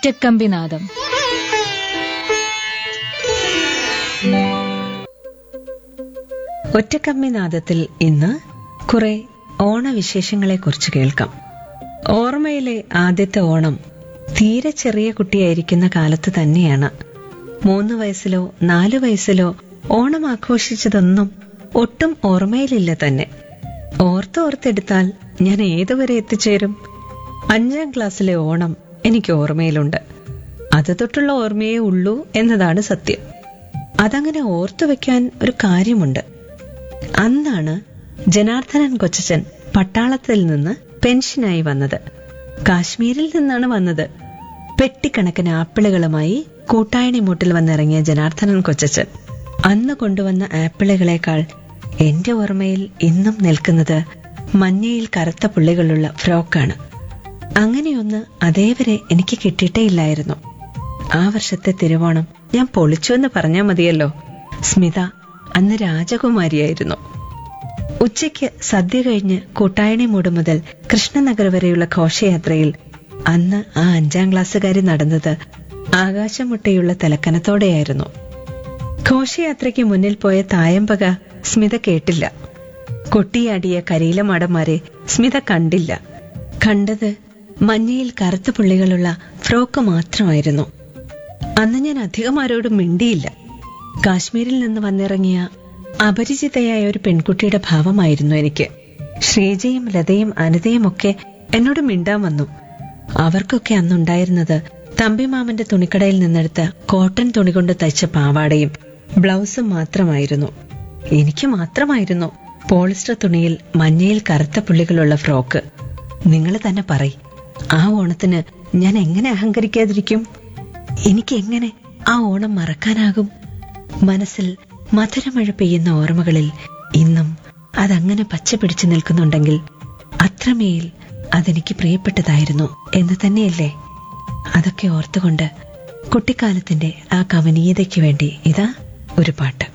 ഒറ്റക്കമ്പിനാദം. ഒറ്റക്കമ്പിനാദത്തിൽ ഇന്ന് കുറെ ഓണവിശേഷങ്ങളെ കുറിച്ച് കേൾക്കാം. ഓർമ്മയിലെ ആദ്യത്തെ ഓണം തീരെ ചെറിയ കുട്ടിയായിരിക്കുന്ന കാലത്ത് തന്നെയാണ്. 3 വയസ്സിലോ 4 വയസ്സിലോ ഓണം ആഘോഷിച്ചതൊന്നും ഒട്ടും ഓർമ്മയിലില്ല തന്നെ. ഓർത്തെടുത്താൽ ഞാൻ ഏതുവരെ എത്തിച്ചേരും? 5ാം ക്ലാസ്സിലെ ഓണം എനിക്ക് ഓർമ്മയിലുണ്ട്. അത് തൊട്ടുള്ള ഓർമ്മയേ ഉള്ളൂ എന്നതാണ് സത്യം. അതങ്ങനെ ഓർത്തു വെക്കാൻ ഒരു കാര്യമുണ്ട്. അന്നാണ് ജനാർദ്ദനൻ കൊച്ചച്ചൻ പട്ടാളത്തിൽ നിന്ന് പെൻഷനായി വന്നത്. കാശ്മീരിൽ നിന്നാണ് വന്നത്. പെട്ടിക്കണക്കിന് ആപ്പിളുകളുമായി കൂട്ടായണിമൂട്ടിൽ വന്നിറങ്ങിയ ജനാർദ്ദനൻ കൊച്ചച്ചൻ അന്ന് കൊണ്ടുവന്ന ആപ്പിളുകളേക്കാൾ എന്റെ ഓർമ്മയിൽ ഇന്നും നിൽക്കുന്നത് മഞ്ഞയിൽ കറുത്ത പുള്ളികളുള്ള ഫ്രോക്കാണ്. അങ്ങനെയൊന്ന് അതേവരെ എനിക്ക് കിട്ടിയിട്ടേ ഇല്ലായിരുന്നു. ആ വർഷത്തെ തിരുവോണം ഞാൻ പൊളിച്ചുവെന്ന് പറഞ്ഞാൽ മതിയല്ലോ. സ്മിത അന്ന് രാജകുമാരിയായിരുന്നു. ഉച്ചയ്ക്ക് സദ്യ കഴിഞ്ഞ് കൂട്ടായണിമൂട് മുതൽ കൃഷ്ണനഗർ വരെയുള്ള ഘോഷയാത്രയിൽ അന്ന് ആ 5ാം ക്ലാസ്സുകാരി നടന്നത് ആകാശമുട്ടയുള്ള തിലക്കനത്തോടെയായിരുന്നു. ഘോഷയാത്രയ്ക്ക് മുന്നിൽ പോയ തായമ്പക സ്മിത കേട്ടില്ല. കൊട്ടിയാടിയ കരിയിലമാടന്മാരെ സ്മിത കണ്ടില്ല. കണ്ടത് മഞ്ഞയിൽ കറുത്ത പുള്ളികളുള്ള ഫ്രോക്ക് മാത്രമായിരുന്നു. അന്ന് ഞാൻ അധികം ആരോടും മിണ്ടിയില്ല. കാശ്മീരിൽ നിന്ന് വന്നിറങ്ങിയ അപരിചിതയായ ഒരു പെൺകുട്ടിയുടെ ഭാവമായിരുന്നു എനിക്ക്. ശ്രീജയും ലതയും അനിതയും ഒക്കെ എന്നോട് മിണ്ടാൻ വന്നു. അവർക്കൊക്കെ അന്നുണ്ടായിരുന്നത് തമ്പിമാമന്റെ തുണിക്കടയിൽ നിന്നെടുത്ത കോട്ടൺ തുണി കൊണ്ട് തയ്ച്ച പാവാടയും ബ്ലൗസും മാത്രമായിരുന്നു. എനിക്ക് മാത്രമായിരുന്നു പോളിസ്റ്റർ തുണിയിൽ മഞ്ഞയിൽ കറുത്ത പുള്ളികളുള്ള ഫ്രോക്ക്. നിങ്ങൾ തന്നെ പറയ്, ആ ഓണത്തിന് ഞാൻ എങ്ങനെ അഹങ്കരിക്കാതിരിക്കും? എനിക്കെങ്ങനെ ആ ഓണം മറക്കാനാകും? മനസ്സിൽ മധുരമഴ പെയ്യുന്ന ഓർമ്മകളിൽ ഇന്നും അതങ്ങനെ പച്ച പിടിച്ചു നിൽക്കുന്നുണ്ടെങ്കിൽ അത്രമേൽ അതെനിക്ക് പ്രിയപ്പെട്ടതായിരുന്നു എന്ന് തന്നെയല്ലേ? അതൊക്കെ ഓർത്തുകൊണ്ട് കുട്ടിക്കാലത്തിന്റെ ആ കവനീയതയ്ക്ക് വേണ്ടി ഇതാ ഒരു പാട്ട്.